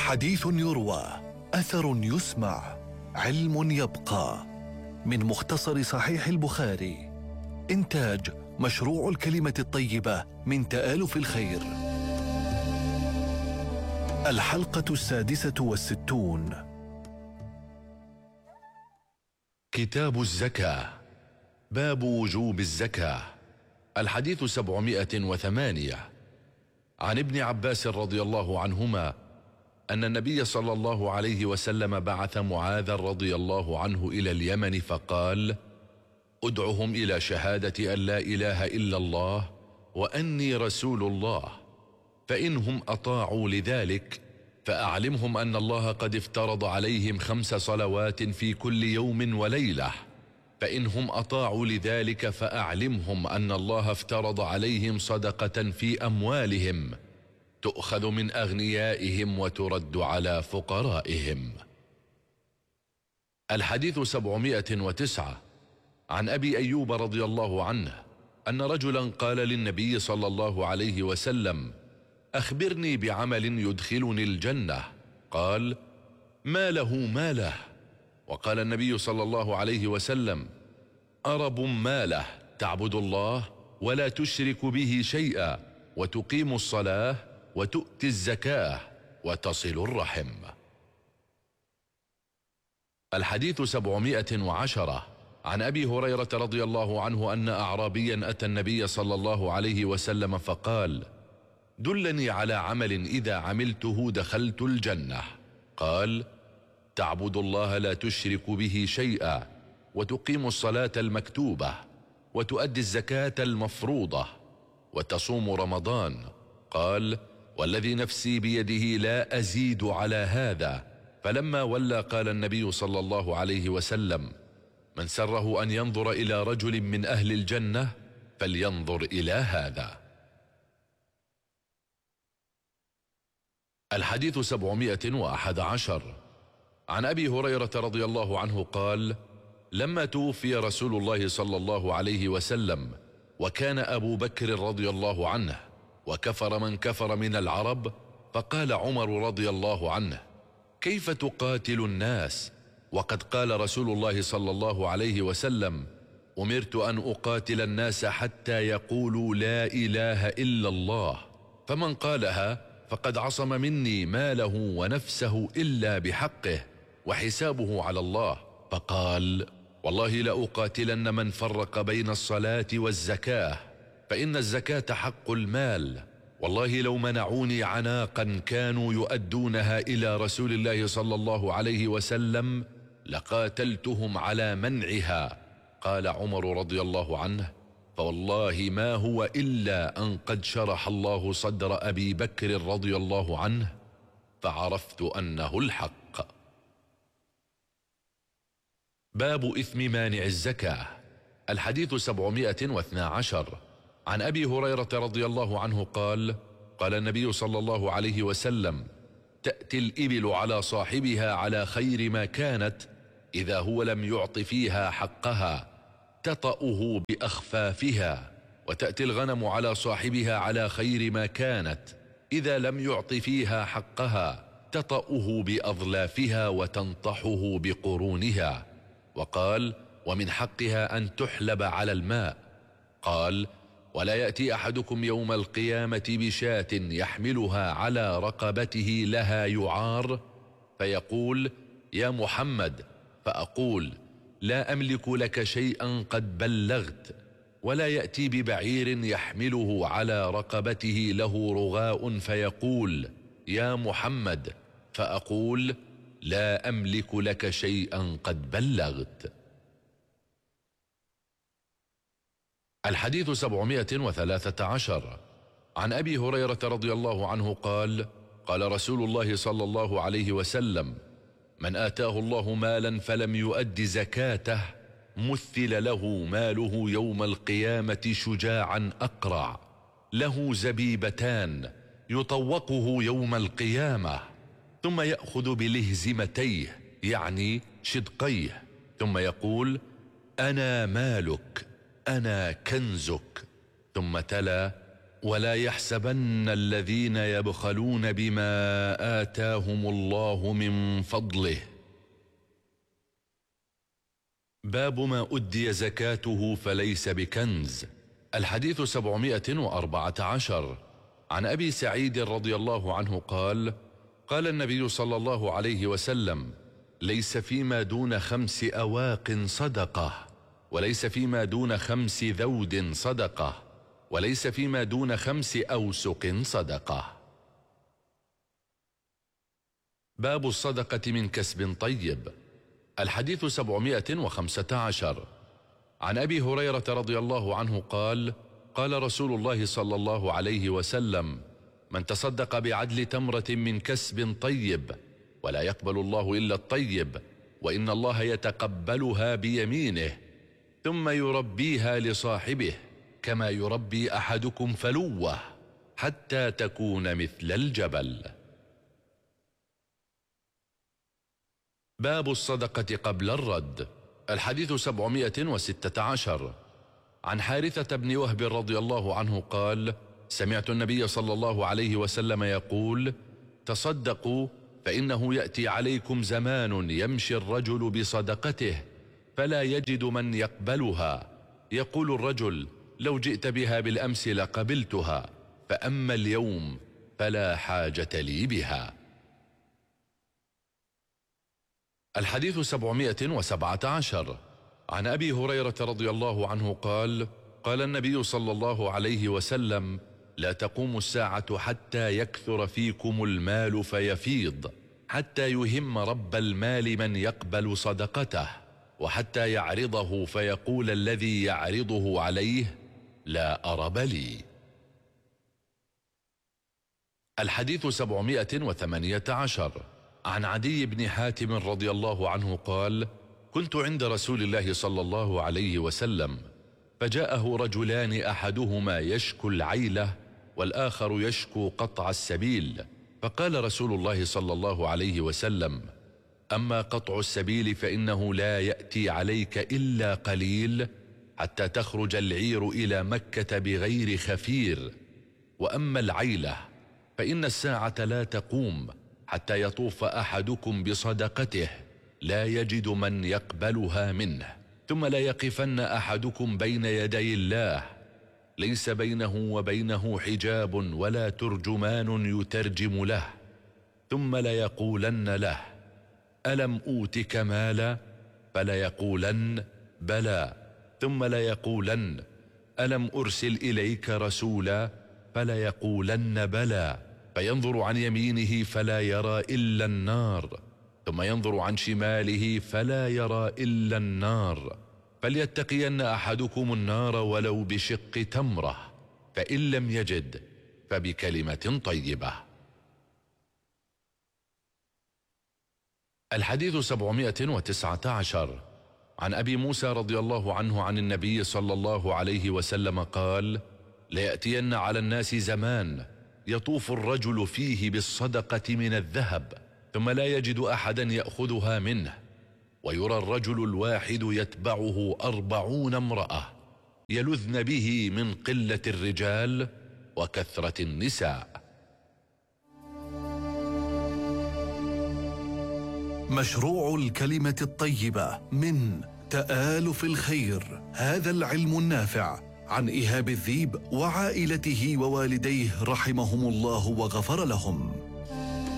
حديث يروى، أثر يسمع، علم يبقى. من مختصر صحيح البخاري. إنتاج مشروع الكلمة الطيبة من تآلف الخير. الحلقة 66. كتاب الزكاة. باب وجوب الزكاة. الحديث 708. عن ابن عباس رضي الله عنهما أن النبي صلى الله عليه وسلم بعث معاذ رضي الله عنه إلى اليمن فقال: ادعهم إلى شهادة أن لا إله إلا الله وأني رسول الله، فإنهم أطاعوا لذلك فأعلمهم أن الله قد افترض عليهم 5 صلوات في كل يوم وليلة، فإنهم أطاعوا لذلك فأعلمهم أن الله افترض عليهم صدقة في أموالهم تؤخذ من أغنيائهم وترد على فقرائهم. الحديث 709. عن أبي أيوب رضي الله عنه أن رجلا قال للنبي صلى الله عليه وسلم: أخبرني بعمل يدخلني الجنة. قال: ما له ما له. وقال النبي صلى الله عليه وسلم: أرب ما له، تعبد الله ولا تشرك به شيئا وتقيم الصلاة وتؤتي الزكاة وتصل الرحم. الحديث 710. عن أبي هريرة رضي الله عنه أن أعرابيا أتى النبي صلى الله عليه وسلم فقال: دلني على عمل إذا عملته دخلت الجنة. قال: تعبد الله لا تشرك به شيئا وتقيم الصلاة المكتوبة وتؤدي الزكاة المفروضة وتصوم رمضان. قال: والذي نفسي بيده لا أزيد على هذا. فلما ولى قال النبي صلى الله عليه وسلم: من سره أن ينظر إلى رجل من أهل الجنة فلينظر إلى هذا. الحديث 711. عن أبي هريرة رضي الله عنه قال: لما توفي رسول الله صلى الله عليه وسلم وكان أبو بكر رضي الله عنه وكفر من كفر من العرب، فقال عمر رضي الله عنه: كيف تقاتل الناس وقد قال رسول الله صلى الله عليه وسلم: أمرت أن أقاتل الناس حتى يقولوا لا إله إلا الله، فمن قالها فقد عصم مني ماله ونفسه إلا بحقه وحسابه على الله. فقال: والله لأقاتلن من فرق بين الصلاة والزكاة، فإن الزكاة حق المال. والله لو منعوني عناقا كانوا يؤدونها إلى رسول الله صلى الله عليه وسلم لقاتلتهم على منعها. قال عمر رضي الله عنه: فوالله ما هو إلا أن قد شرح الله صدر أبي بكر رضي الله عنه فعرفت أنه الحق. باب إثم مانع الزكاة. الحديث 712. عن أبي هريرة رضي الله عنه قال: قال النبي صلى الله عليه وسلم: تأتي الإبل على صاحبها على خير ما كانت إذا هو لم يعط فيها حقها تطأه بأخفافها، وتأتي الغنم على صاحبها على خير ما كانت إذا لم يعط فيها حقها تطأه بأظلافها وتنطحه بقرونها. وقال: ومن حقها أن تحلب على الماء. قال: ولا يأتي أحدكم يوم القيامة بشاة يحملها على رقبته لها يعار فيقول: يا محمد، فأقول: لا أملك لك شيئا قد بلغت. ولا يأتي ببعير يحمله على رقبته له رغاء فيقول: يا محمد، فأقول: لا أملك لك شيئا قد بلغت. الحديث 713. عن أبي هريرة رضي الله عنه قال: قال رسول الله صلى الله عليه وسلم: من آتاه الله مالا فلم يؤد زكاته مثل له ماله يوم القيامة شجاعا أقرع له زبيبتان يطوقه يوم القيامة، ثم يأخذ بلهزمتيه يعني شدقيه، ثم يقول: أنا مالك، أنا كنزك. ثم تلا: ولا يحسبن الذين يبخلون بما آتاهم الله من فضله. باب ما أدي زكاته فليس بكنز. الحديث 714. عن أبي سعيد رضي الله عنه قال: قال النبي صلى الله عليه وسلم: ليس فيما دون 5 أواق صدقة، وليس فيما دون 5 ذود صدقة، وليس فيما دون 5 أوسق صدقة. باب الصدقة من كسب طيب. الحديث 715. عن أبي هريرة رضي الله عنه قال: قال رسول الله صلى الله عليه وسلم: من تصدق بعدل تمرة من كسب طيب ولا يقبل الله إلا الطيب، وإن الله يتقبلها بيمينه، ثم يربيها لصاحبه كما يربي أحدكم فلوه حتى تكون مثل الجبل. باب الصدقة قبل الرد. الحديث 716. عن حارثة بن وهب رضي الله عنه قال: سمعت النبي صلى الله عليه وسلم يقول: تصدقوا فإنه يأتي عليكم زمان يمشي الرجل بصدقته فلا يجد من يقبلها، يقول الرجل: لو جئت بها بالأمس لقبلتها، فأما اليوم فلا حاجة لي بها. الحديث 717. عن أبي هريرة رضي الله عنه قال: قال النبي صلى الله عليه وسلم: لا تقوم الساعة حتى يكثر فيكم المال فيفيض، حتى يهم رب المال من يقبل صدقته، وحتى يعرضه فيقول الذي يعرضه عليه: لا أرب لي. الحديث 718. عن عدي بن حاتم رضي الله عنه قال: كنت عند رسول الله صلى الله عليه وسلم، فجاءه رجلان أحدهما يشكو العيلة والآخر يشكو قطع السبيل، فقال رسول الله صلى الله عليه وسلم: أما قطع السبيل فإنه لا يأتي عليك إلا قليل حتى تخرج العير إلى مكة بغير خفير، وأما العيلة فإن الساعة لا تقوم حتى يطوف أحدكم بصدقته لا يجد من يقبلها منه، ثم لا يقفن أحدكم بين يدي الله ليس بينه وبينه حجاب ولا ترجمان يترجم له، ثم ليقولن له: ألم أوتك مالا؟ فليقولن: بلى، ثم ليقولن: ألم أرسل إليك رسولا؟ فليقولن: بلى، فينظر عن يمينه فلا يرى إلا النار، ثم ينظر عن شماله فلا يرى إلا النار، فليتقين أحدكم النار ولو بشق تمرة، فإن لم يجد فبكلمة طيبة. الحديث 719. عن أبي موسى رضي الله عنه عن النبي صلى الله عليه وسلم قال: ليأتين على الناس زمان يطوف الرجل فيه بالصدقة من الذهب ثم لا يجد أحدا يأخذها منه، ويرى الرجل الواحد يتبعه 40 امرأة يلذن به من قلة الرجال وكثرة النساء. مشروع الكلمة الطيبة من تآلف الخير، هذا العلم النافع، عن إيهاب الذيب وعائلته ووالديه رحمهم الله وغفر لهم.